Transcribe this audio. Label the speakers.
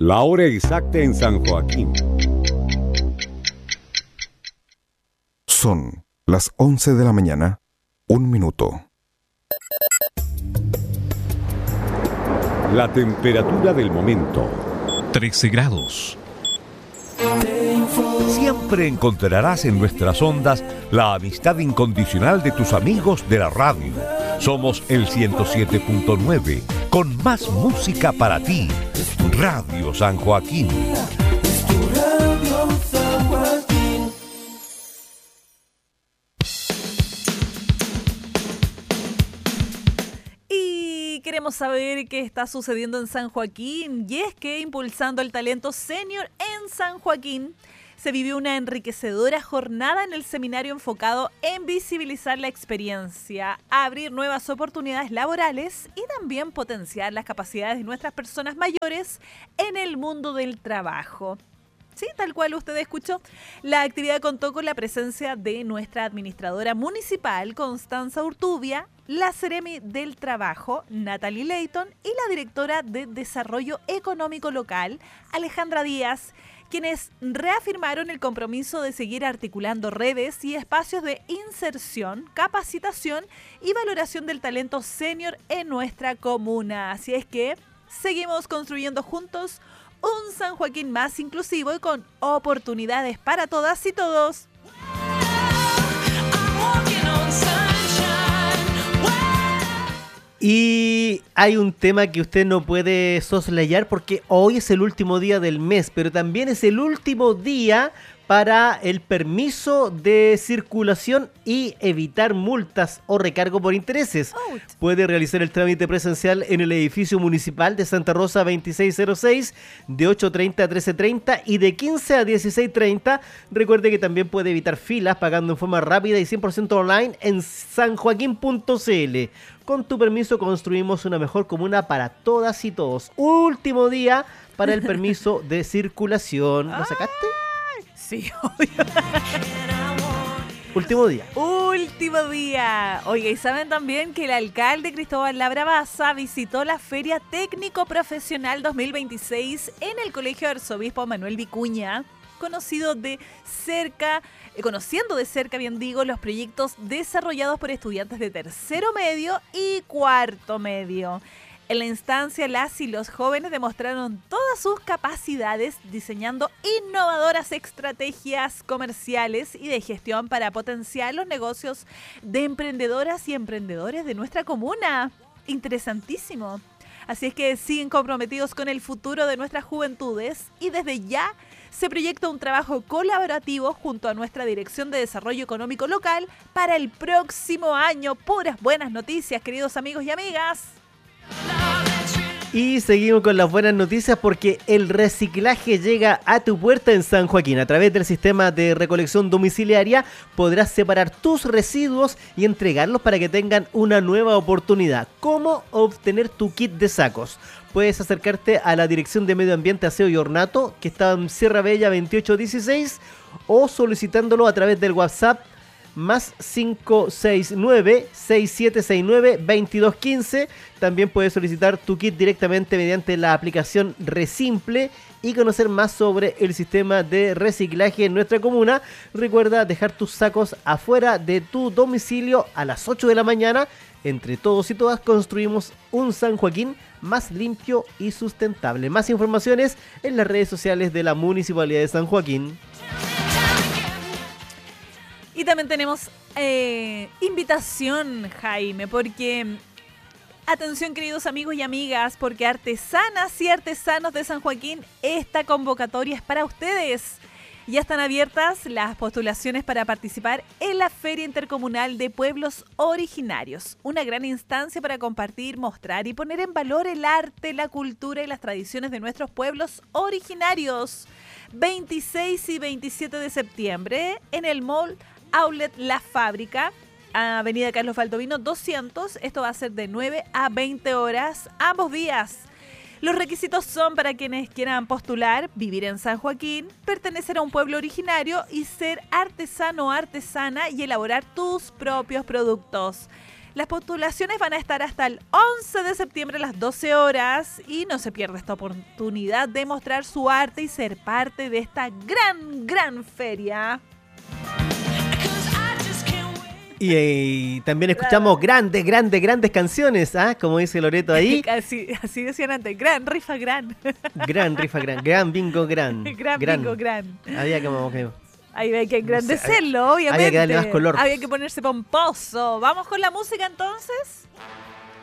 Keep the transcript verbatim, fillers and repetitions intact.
Speaker 1: La hora exacta en San Joaquín.
Speaker 2: Son las once de la mañana, un minuto.
Speaker 1: La temperatura del momento.
Speaker 3: trece grados.
Speaker 4: Siempre encontrarás en nuestras ondas la amistad incondicional de tus amigos de la radio. Somos el ciento siete punto nueve, con más música para ti. Radio San Joaquín.
Speaker 5: Y queremos saber qué está sucediendo en San Joaquín. Y es que impulsando el talento senior en San Joaquín, se vivió una enriquecedora jornada en el seminario enfocado en visibilizar la experiencia, abrir nuevas oportunidades laborales y también potenciar las capacidades de nuestras personas mayores en el mundo del trabajo. Sí, tal cual usted escuchó. La actividad contó con la presencia de nuestra administradora municipal, Constanza Urtubia, la Seremi del Trabajo, Natalie Leighton, y la directora de Desarrollo Económico Local, Alejandra Díaz, quienes reafirmaron el compromiso de seguir articulando redes y espacios de inserción, capacitación y valoración del talento senior en nuestra comuna. Así es que seguimos construyendo juntos un San Joaquín más inclusivo y con oportunidades para todas y todos.
Speaker 6: Y hay un tema que usted no puede soslayar porque hoy es el último día del mes, pero también es el último día para el permiso de circulación y evitar multas o recargo por intereses. Out. Puede realizar el trámite presencial en el edificio municipal de Santa Rosa veintiséis cero seis de ocho treinta a trece treinta y de quince a dieciséis treinta. Recuerde que también puede evitar filas pagando en forma rápida y cien por ciento online en sanjoaquín punto cl. Con tu permiso construimos una mejor comuna para todas y todos. Último día para el permiso de circulación. ¿Lo sacaste?
Speaker 5: Sí, obvio.
Speaker 6: Último día.
Speaker 5: Último día. Oiga, y saben también que el alcalde Cristóbal Labrabasa visitó la Feria Técnico Profesional dos mil veintiséis en el Colegio Arzobispo Manuel Vicuña, conocido de cerca, eh, conociendo de cerca, bien digo, los proyectos desarrollados por estudiantes de tercero medio y cuarto medio. En la instancia, las y los jóvenes demostraron todas sus capacidades diseñando innovadoras estrategias comerciales y de gestión para potenciar los negocios de emprendedoras y emprendedores de nuestra comuna. Interesantísimo. Así es que siguen comprometidos con el futuro de nuestras juventudes y desde ya se proyecta un trabajo colaborativo junto a nuestra Dirección de Desarrollo Económico Local para el próximo año. Puras buenas noticias, queridos amigos y amigas.
Speaker 6: Y seguimos con las buenas noticias porque el reciclaje llega a tu puerta en San Joaquín. A través del sistema de recolección domiciliaria podrás separar tus residuos y entregarlos para que tengan una nueva oportunidad. ¿Cómo obtener tu kit de sacos? Puedes acercarte a la Dirección de Medio Ambiente, Aseo y Ornato, que está en Sierra Bella veintiocho dieciséis, o solicitándolo a través del WhatsApp más cinco seis nueve, seis siete seis nueve, dos dos uno cinco. También puedes solicitar tu kit directamente mediante la aplicación Resimple y conocer más sobre el sistema de reciclaje en nuestra comuna. Recuerda dejar tus sacos afuera de tu domicilio a las ocho de la mañana. Entre todos y todas construimos un San Joaquín más limpio y sustentable. Más informaciones en las redes sociales de la Municipalidad de San Joaquín.
Speaker 5: Y también tenemos eh, invitación, Jaime, porque, atención queridos amigos y amigas, porque artesanas y artesanos de San Joaquín, esta convocatoria es para ustedes. Ya están abiertas las postulaciones para participar en la Feria Intercomunal de Pueblos Originarios, una gran instancia para compartir, mostrar y poner en valor el arte, la cultura y las tradiciones de nuestros pueblos originarios. veintiséis y veintisiete de septiembre en el Mall Outlet La Fábrica, Avenida Carlos Baldovino doscientos. Esto va a ser de nueve a veinte horas, ambos días. Los requisitos son para quienes quieran postular, vivir en San Joaquín, pertenecer a un pueblo originario y ser artesano o artesana y elaborar tus propios productos. Las postulaciones van a estar hasta el once de septiembre a las doce horas y no se pierde esta oportunidad de mostrar su arte y ser parte de esta gran, gran feria.
Speaker 6: Y, y también escuchamos grandes, grandes, grandes canciones, ¿ah? Como dice Loreto ahí.
Speaker 5: Así, así decían antes, gran, rifa, gran.
Speaker 6: Gran, rifa, gran, gran, bingo, gran.
Speaker 5: Gran,
Speaker 6: gran.
Speaker 5: bingo, gran.
Speaker 6: Había como que...
Speaker 5: Ahí había que engrandecerlo, obviamente.
Speaker 6: Había que darle más color.
Speaker 5: Había que ponerse pomposo. ¿Vamos con la música entonces?